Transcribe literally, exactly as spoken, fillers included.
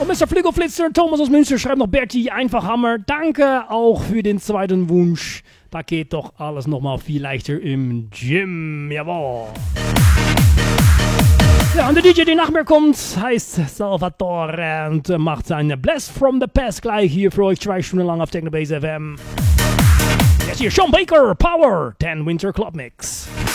Und Mister Fliegerflitzer, Thomas aus Münster schreibt noch, Berti, einfach Hammer. Danke auch für den zweiten Wunsch. Da geht doch alles nochmal viel leichter im Gym. Jawohl. Ja, und der D J, der nach mir kommt, heißt Salvatore und macht seine Blast from the Past gleich hier für euch zwei Stunden lang auf Technobase F M. Jetzt hier Sean Baker, Power, ten Winter Club Mix.